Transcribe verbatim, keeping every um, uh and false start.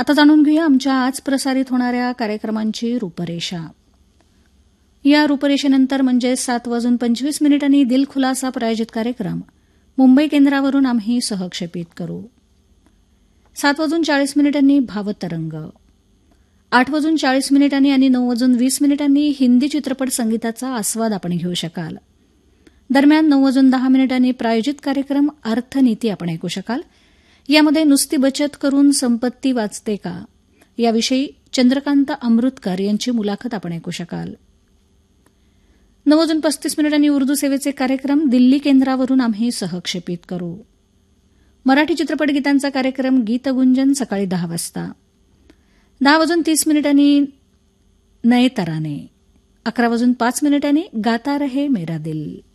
आता जाणून घेऊया आमच्या आज प्रसारित होणाऱ्या कार्यक्रमांची रूपरेषा. या रूपरेषेनंतर म्हणजे सात वाजून पंचवीस मिनिटांनी दिल खुलासा प्रायोजित कार्यक्रम मुंबई केंद्रावरून आम्ही सहक्षेपित करू. सात वाजून चाळीस मिनिटांनी भावतरंग, आठ वाजून चाळीस मिनिटांनी आणि नऊ वाजून वीस मिनिटांनी हिंदी चित्रपट संगीताचा आस्वाद आपण घेऊ शकाल. दरम्यान नऊ वाजून दहा मिनिटांनी प्रायोजित कार्यक्रम अर्थनीती आपण ऐकू शकाल. यामध्ये नुसती बचत करून संपत्ती वाचते का याविषयी चंद्रकांत अमृतकर यांची मुलाखत आपण ऐकू शकाल. नऊ वाजून पस्तीस मिनिटांनी उर्दू सेवेचे कार्यक्रम दिल्ली केंद्रावरून आम्ही सहक्षेपित करू. मराठी चित्रपट गीतांचा कार्यक्रम गीतगुंजन सकाळी दहा वाजता. दहा वाजून तीस मिनिटांनी नये तराने, अकरा वाजून पाच मिनिटांनी गाता रहे मेरा दिल.